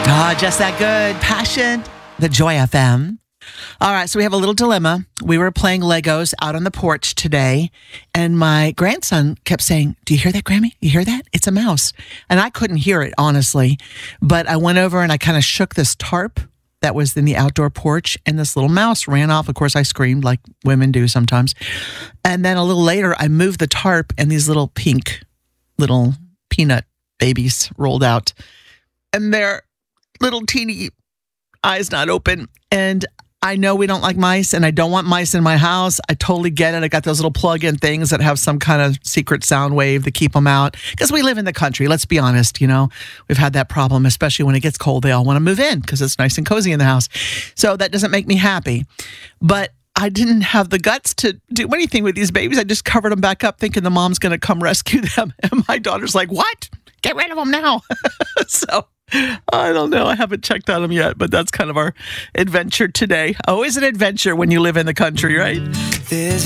Ah, just that good. Passion, the Joy FM. All right, so we have a little dilemma. We were playing Legos out on the porch today, and my grandson kept saying, "Do you hear that, Grammy? You hear that? It's a mouse." And I couldn't hear it, honestly, but I went over and I kind of shook this tarp that was in the outdoor porch, and this little mouse ran off. Of course, I screamed like women do sometimes. And then a little later, I moved the tarp, and these little pink little peanut babies rolled out, and their little teeny eyes not open. And I know we don't like mice, and I don't want mice in my house. I totally get it. I got those little plug-in things that have some kind of secret sound wave to keep them out. Because we live in the country, let's be honest, We've had that problem, especially when it gets cold. They all want to move in because it's nice and cozy in the house. So that doesn't make me happy. But I didn't have the guts to do anything with these babies. I just covered them back up thinking the mom's going to come rescue them. And my daughter's like, "What? Get rid of them now." So I don't know. I haven't checked on them yet, but that's kind of our adventure today. Always an adventure when you live in the country, right?